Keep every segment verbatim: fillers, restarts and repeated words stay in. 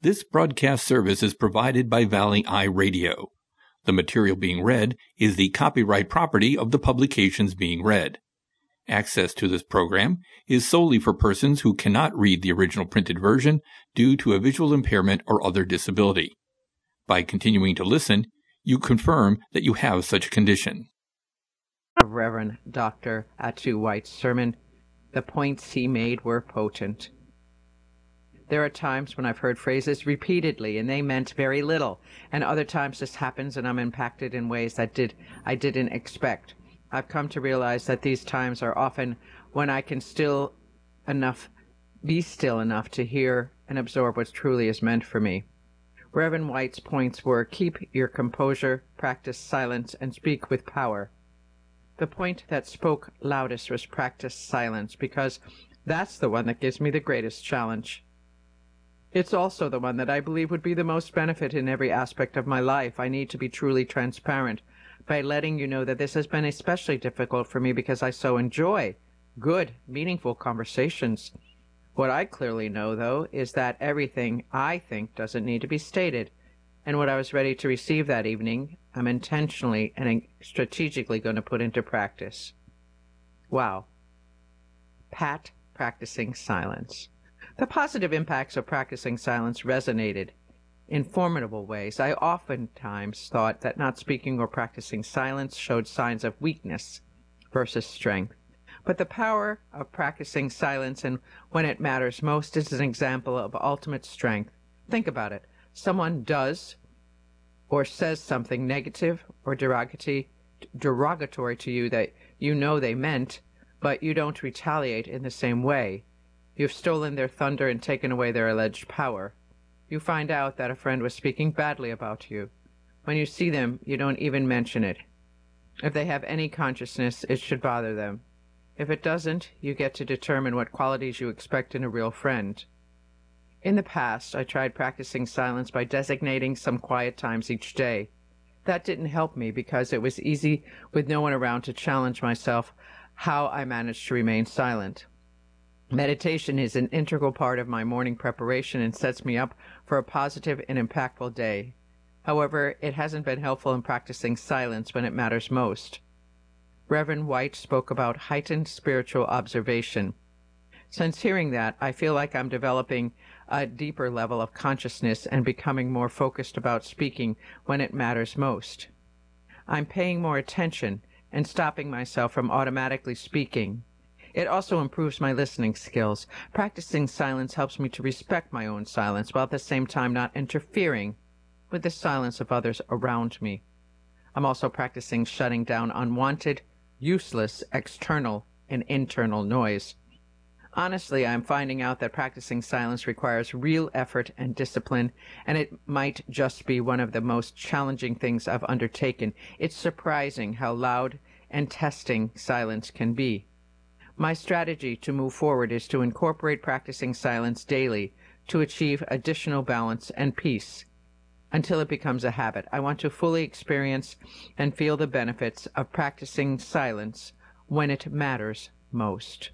This broadcast service is provided by Valley Eye Radio. The material being read is the copyright property of the publications being read. Access to this program is solely for persons who cannot read the original printed version due to a visual impairment or other disability. By continuing to listen, you confirm that you have such a condition. Reverend Doctor Attu White's sermon, the points he made were potent. There are times when I've heard phrases repeatedly and they meant very little, and other times this happens and I'm impacted in ways that did I didn't expect. I've come to realize that these times are often when I can still enough, be still enough to hear and absorb what truly is meant for me. Reverend White's points were: keep your composure, practice silence, and speak with power. The point that spoke loudest was practice silence, because that's the one that gives me the greatest challenge. It's also the one that I believe would be the most benefit in every aspect of my life. I need to be truly transparent by letting you know that this has been especially difficult for me because I so enjoy good, meaningful conversations. What I clearly know, though, is that everything I think doesn't need to be stated. And what I was ready to receive that evening, I'm intentionally and strategically going to put into practice. Wow. Pat practicing silence. The positive impacts of practicing silence resonated in formidable ways. I oftentimes thought that not speaking or practicing silence showed signs of weakness versus strength. But the power of practicing silence, and when it matters most, is an example of ultimate strength. Think about it. Someone does or says something negative or derogatory, derogatory to you that you know they meant, but you don't retaliate in the same way. You've stolen their thunder and taken away their alleged power. You find out that a friend was speaking badly about you. When you see them, you don't even mention it. If they have any consciousness, it should bother them. If it doesn't, you get to determine what qualities you expect in a real friend. In the past, I tried practicing silence by designating some quiet times each day. That didn't help me because it was easy, with no one around to challenge myself, how I managed to remain silent. Meditation is an integral part of my morning preparation and sets me up for a positive and impactful day. However, it hasn't been helpful in practicing silence when it matters most. Reverend White spoke about heightened spiritual observation. Since hearing that, I feel like I'm developing a deeper level of consciousness and becoming more focused about speaking when it matters most. I'm paying more attention and stopping myself from automatically speaking. It also improves my listening skills. Practicing silence helps me to respect my own silence while at the same time not interfering with the silence of others around me. I'm also practicing shutting down unwanted, useless, external, and internal noise. Honestly, I'm finding out that practicing silence requires real effort and discipline, and it might just be one of the most challenging things I've undertaken. It's surprising how loud and testing silence can be. My strategy to move forward is to incorporate practicing silence daily to achieve additional balance and peace until it becomes a habit. I want to fully experience and feel the benefits of practicing silence when it matters most.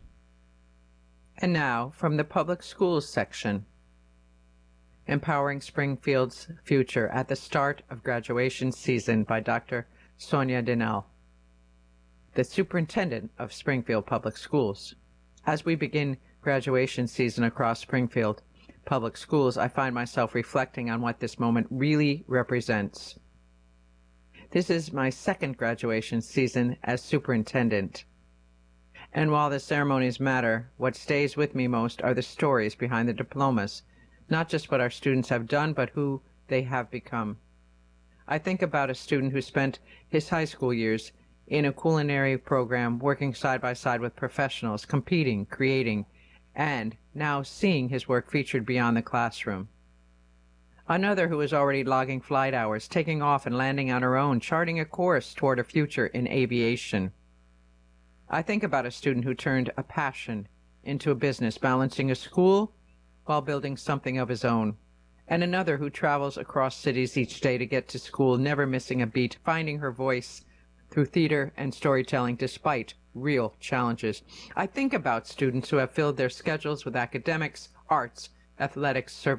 And now, from the public schools section, Empowering Springfield's Future at the Start of Graduation Season by Doctor Sonia Dinal, the Superintendent of Springfield Public Schools. As we begin graduation season across Springfield Public Schools, I find myself reflecting on what this moment really represents. This is my second graduation season as superintendent. And while the ceremonies matter, what stays with me most are the stories behind the diplomas, not just what our students have done, but who they have become. I think about a student who spent his high school years in a culinary program, working side by side with professionals, competing, creating, and now seeing his work featured beyond the classroom. Another who is already logging flight hours, taking off and landing on her own, charting a course toward a future in aviation. I think about a student who turned a passion into a business, balancing a school while building something of his own. And another who travels across cities each day to get to school, never missing a beat, finding her voice through theater and storytelling despite real challenges. I think about students who have filled their schedules with academics, arts, athletics, service